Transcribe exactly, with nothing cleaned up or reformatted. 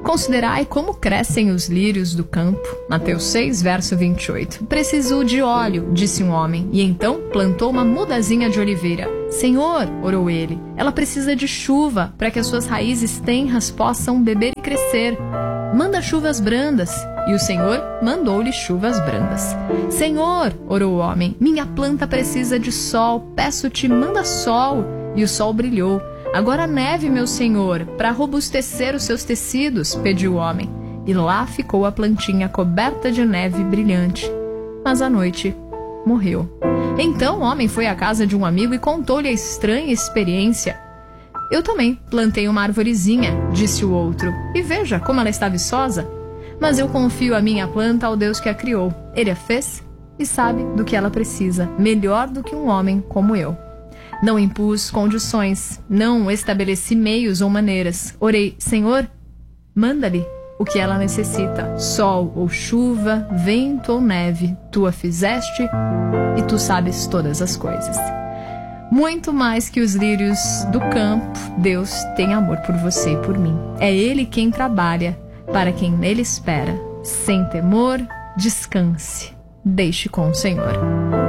Considerai como crescem os lírios do campo. Mateus seis, verso vinte e oito. Preciso de óleo, disse um homem, e então plantou uma mudazinha de oliveira. Senhor, orou ele, ela precisa de chuva para que as suas raízes tenras possam beber e crescer. Manda chuvas brandas. E o Senhor mandou-lhe chuvas brandas. Senhor, orou o homem, minha planta precisa de sol, peço-te, manda sol. E o sol brilhou. Agora neve, meu senhor, para robustecer os seus tecidos, pediu o homem. E lá ficou a plantinha coberta de neve brilhante. Mas à noite morreu. Então o homem foi à casa de um amigo e contou-lhe a estranha experiência. Eu também plantei uma arvorezinha, disse o outro, e veja como ela está viçosa. Mas eu confio a minha planta ao Deus que a criou. Ele a fez e sabe do que ela precisa, melhor do que um homem como eu. Não impus condições, não estabeleci meios ou maneiras. Orei, Senhor, manda-lhe o que ela necessita, sol ou chuva, vento ou neve, tu a fizeste e tu sabes todas as coisas. Muito mais que os lírios do campo, Deus tem amor por você e por mim. É Ele quem trabalha para quem nele espera. Sem temor, descanse, deixe com o Senhor.